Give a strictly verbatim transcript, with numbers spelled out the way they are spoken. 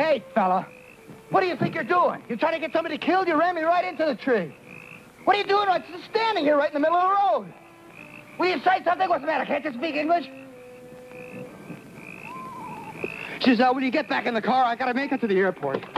Hey, fella, what do you think you're doing? You're trying to get somebody killed? You ran me right into the tree. What are you doing? I'm just standing here right in the middle of the road. Will you say something? What's the matter? Can't you speak English? Giselle, will you get back in the car? I gotta make it to the airport.